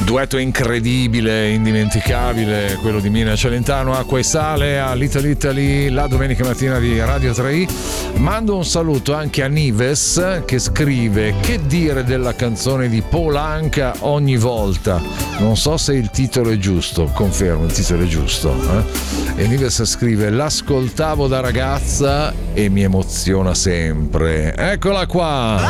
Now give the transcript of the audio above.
Duetto incredibile, indimenticabile, quello di Mina Celentano, Acqua e Sale a Little Italy la domenica mattina di Radio 3. Mando un saluto anche a Nives che scrive: che dire della canzone di Paul Anka Ogni volta. Non so se il titolo è giusto, confermo, il titolo è giusto. E Nives scrive: l'ascoltavo da ragazza e mi emoziona sempre. Eccola qua.